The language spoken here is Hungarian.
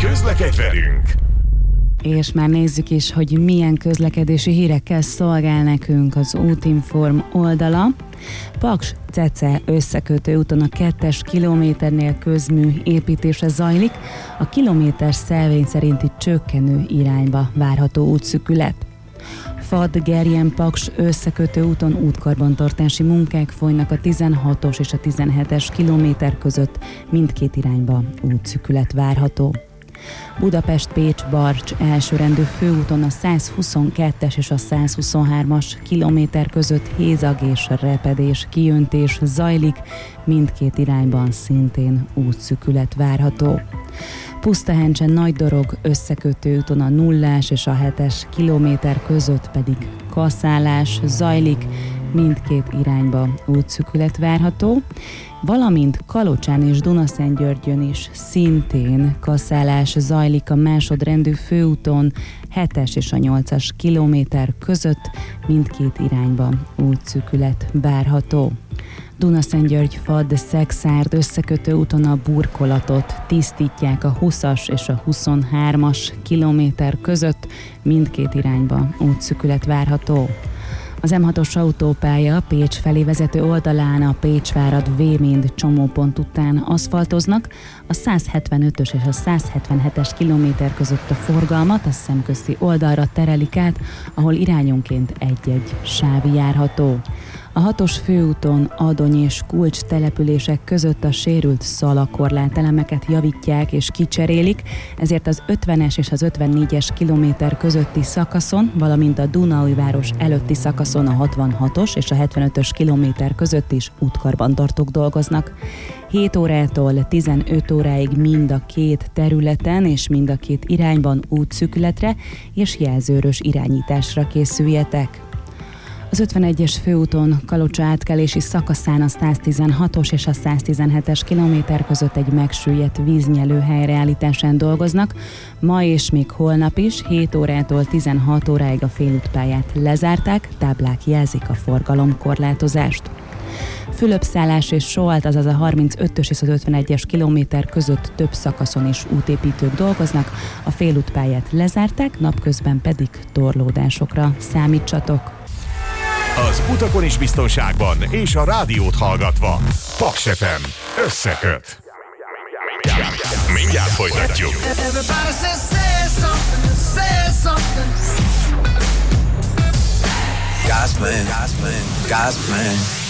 Közlekedj velünk! És már nézzük is, hogy milyen közlekedési hírekkel szolgál nekünk az Útinform oldala. Paks-Cece összekötő úton a 2. kilométernél közmű építése zajlik, a kilométer szelvény szerinti csökkenő irányba várható útszűkület. Fad-Gerjen-Paks összekötő úton útkarbantartási munkák folynak a 16-os és a 17-es kilométer között, mindkét irányba útszűkület várható. Budapest-Pécs-Barcs elsőrendű főúton a 122-es és a 123-as kilométer között hézag és repedés, kijöntés zajlik, mindkét irányban szintén útszűkület várható. Pusztahencsen Nagydorog összekötő úton a 0-as és a 7-es kilométer között pedig kaszálás zajlik, mindkét irányba útszűkület várható, valamint Kalocsán és Dunaszentgyörgyön is szintén kaszálás zajlik a másodrendű főúton, 7-es és a 8-as kilométer között, mindkét irányba útszűkület várható. Dunaszentgyörgy-Fad-Szexárd összekötő úton a burkolatot tisztítják a 20-as és a 23-as kilométer között, mindkét irányba útszűkület várható. Az M6-os autópálya Pécs felé vezető oldalán a Pécsvárad-Vémind csomópont után aszfaltoznak, a 175-ös és a 177-es kilométer között a forgalmat a szemközti oldalra terelik át, ahol irányonként egy-egy sáv járható. A 6-os főúton Adony és Kulcs települések között a sérült szalakorlátelemeket javítják és kicserélik, ezért az 50-es és az 54-es kilométer közötti szakaszon, valamint a Dunaújváros előtti szakaszon a 66-os és a 75-ös kilométer között is útkarbantartók dolgoznak. 7 órától 15 óráig mind a két területen és mind a két irányban útszűkületre és jelzőrös irányításra készüljetek. Az 51-es főúton Kalocsa átkelési szakaszán a 116-os és a 117-es kilométer között egy megsüllyedt víznyelő helyreállításán dolgoznak. Ma és még holnap is 7 órától 16 óráig a félútpályát lezárták, táblák jelzik a forgalomkorlátozást. Fülöpszállás és Soalt, azaz a 35-ös és az 51-es kilométer között több szakaszon is útépítők dolgoznak, a félútpályát lezárták, napközben pedig torlódásokra számítsatok. Az utakon is biztonságban és a rádiót hallgatva. Paks FM összeköt. Mindjárt folytatjuk. God's plan,